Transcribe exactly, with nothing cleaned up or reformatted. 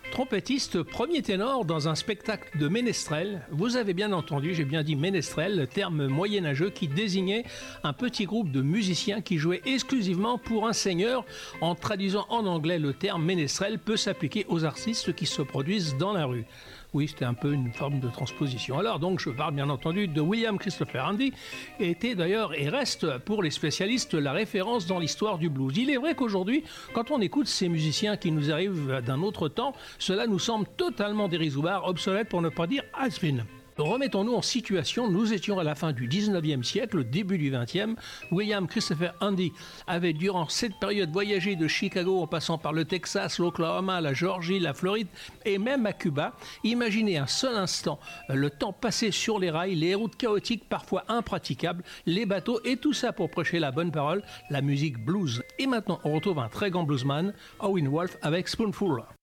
Trompettiste premier ténor dans un spectacle de ménestrel. Vous avez bien entendu, j'ai bien dit ménestrel, le terme moyenâgeux qui désignait un petit groupe de musiciens qui jouaient exclusivement pour un seigneur. En traduisant en anglais, le terme ménestrel peut s'appliquer aux artistes qui se produisent dans la rue. Oui, c'était un peu une forme de transposition. Alors donc, je parle bien entendu de William Christopher Handy, qui était d'ailleurs et reste pour les spécialistes la référence dans l'histoire du blues. Il est vrai qu'aujourd'hui, quand on écoute ces musiciens qui nous arrivent d'un autre temps, cela nous semble totalement dérisoire, obsolète pour ne pas dire has-been. Remettons-nous en situation, nous étions à la fin du dix-neuvième siècle, au début du vingtième. William Christopher Handy avait durant cette période voyagé de Chicago en passant par le Texas, l'Oklahoma, la Géorgie, la Floride et même à Cuba. Imaginez un seul instant le temps passé sur les rails, les routes chaotiques, parfois impraticables, les bateaux et tout ça pour prêcher la bonne parole, la musique blues. Et maintenant, on retrouve un très grand bluesman, Howlin' Wolf avec Spoonful.